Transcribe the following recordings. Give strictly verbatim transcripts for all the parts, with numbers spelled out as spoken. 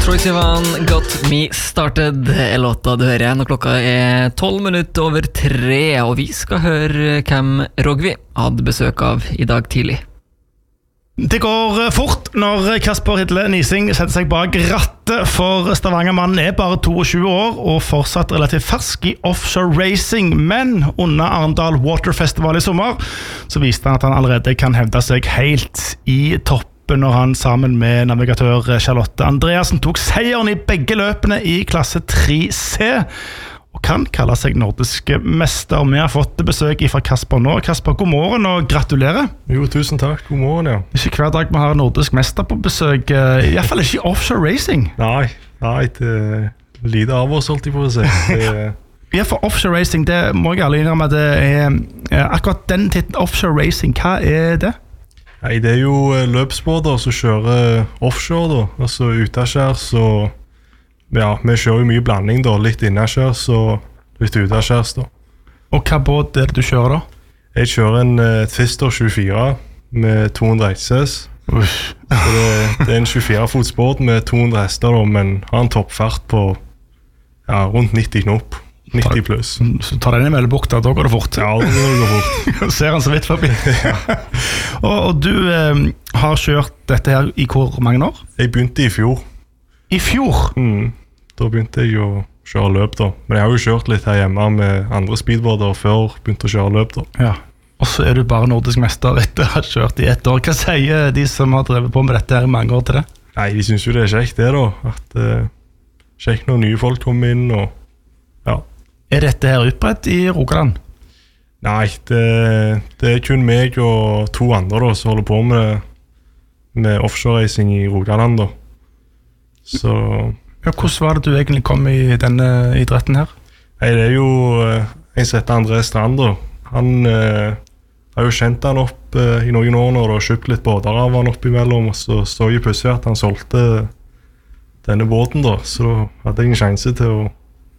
Troye Sivan, Got Me Started er låta du hører når klokka er tolv minutter over tre, og vi skal høre hvem Rogvi hadde besøk av i dag tidlig. Det går fort når Kasper Hidle Nising setter seg bak rattet, for Stavanger-mannen er bare toogtjue år og fortsatt relativt fersk i offshore racing, men under Arendal Water Festival i sommer så viste han at han allerede kan hevde seg helt i topp når han sammen med navigatør Charlotte Andreasen tok seieren i begge løpene i klasse tre C og kan kalle seg nordisk mester. Vi har fått besøk fra Kasper nå. Kasper, god morgen og gratulerer. Jo, tusen takk. God morgen, ja. Ikke hver dag vi har nordisk mester på besøk, i hvert fall ikke i offshore racing. Nei, nei, det er lite av oss, holdt jeg på å si. Det... Ja, for offshore racing, det må jeg alle innrømme at det er akkurat den titlen, offshore racing, hva er det? Nei, det er jo løpsbåter som kjører offshore da, altså utenskjærs, og ja, vi kjører jo mye blanding da, litt innenskjærs og litt utenskjærs da. Og hva båt er det du kjører da? Jeg kjører en uh, Twister tjuefire med to hundre hekses. Så det, det er en tjuefire fots båt med to hundre hester da, men har en toppfart på ja, rundt nitti knop. nitti pluss. Så tar den i Mellebukta, da går det fort. Ja, det går fort. Ser han så vidt forbi. og, og du eh, har kjørt dette her i hvor mange år? Jeg begynte i fjor. I fjor? Mm, da begynte jeg å kjøre løp da. Men jeg har jo kjørt litt her hjemme med andre speedboarder før begynte å kjøre løp da. Ja. Og så er du bare nordisk mester etter å ha kjørt i ett år. Hva sier de som har drevet på med dette her i mange år til det? Nei, de synes jo det er kjekt det da. At uh, kjekt når nye folk kommer inn og ja. Er dette her utbredt i Rogaland? Nei, det, det er kun meg og to andre da, som holder på med, med offshore-racing i Rogaland da. Så... Ja, hvordan var det du egentlig kom i denne idretten her? Nei, det er jo uh, en som heter André Strand da. Han uh, har jo kjent han opp uh, i noen år når du har kjøpt litt båter av han opp imellom, og så så jo plutselig at han solgte denne båten da, så da hadde jeg en sjanse til å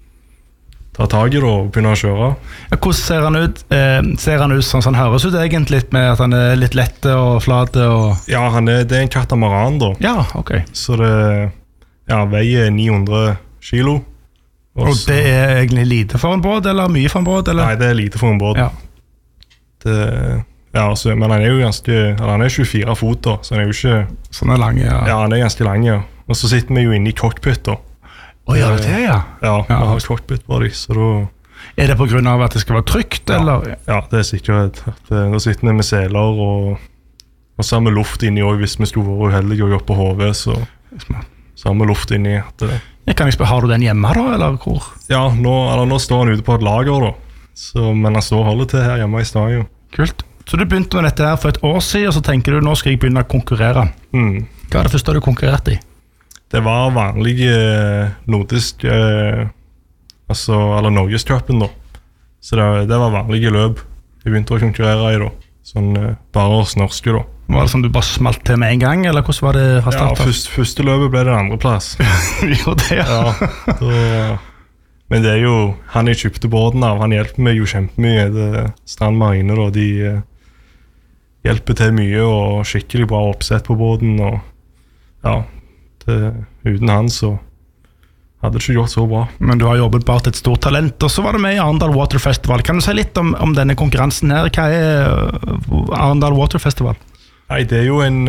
ta tag i det og begynne å kjøre. Ja, hvordan ser han ut? Eh, ser han ut sånn som han høres ut egentlig med at han er litt lette og flate? Og... Ja, han er, det er en katamaran da. Ja, ok. Så det ja, veier ni hundre kilo. Og, og det er egentlig lite for en båt, eller mye for en båt? Eller? Nei, det er lite for en båt. Ja. Det, ja, altså, men han er jo ganske, eller han er tjuefire fot da, så han er jo ikke... Sånn er lang, ja. Ja, han er ganske lang, ja. Og så sitter vi jo inne i cockpit da. Å, gjør det det, ja? Ja, vi ja. har cockpit på dem, så da... Er det på grunn av at det skal være trygt, ja. eller? Ja, det er sikkert. At, da sitter vi med seler, og, og så har vi luft inni også, hvis vi skulle være uheldige og jobbe på H V, så, så har vi luft inni. At, jeg kan ikke spørre, har du den hjemme da, eller hvor? Ja, nå, eller, nå står han ute på et lager da, så, men han står og holder til her hjemme i stadion. Kult. Så du begynte med dette her for et år siden, og så tenker du, nå skal jeg begynne å konkurrere. Mm. Hva er det første du konkurrerte i? Det var vanlig eh, nordisk, eh, altså, eller Norgescupen da. Så det, det var vanlige løp jeg begynte å konkurrere i da. Sånn eh, bare oss norske da. Var det sånn du bare smalt til med en gang, eller hvordan var det fra start? Ja, først, første løpet ble det andre plass. Jo, det ja. Ja, da, men det er jo, han jeg kjøpte båten av, han hjelper meg jo kjempemye. Det Strand Marine da, de eh, hjelper til mye og skikkelig bra oppsett på båten og ja, det, uten han så hadde det ikke gjort så bra. Men du har jobbet bare til et stort talent, og så var du med i Arendal Water Festival. Kan du si litt om, om denne konkurransen her? Hva er Arendal Water Festival? Nei, det er jo en,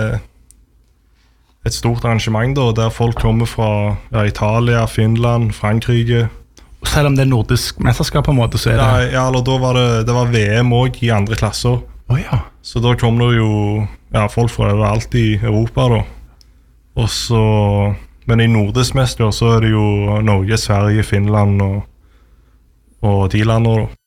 et stort arrangement da, der folk kommer fra ja, Italia, Finland, Frankrike. Selv om det er nordisk mesterskap på en måte, så er det... Ja, ja eller da var det, det var V M også i andre klasser. Oh, ja. Så da kom det jo ja, folk fra overalt i Europa da. Og så, men i nordisk mester så er det jo Norge, Sverige, Finland og, og de lander da.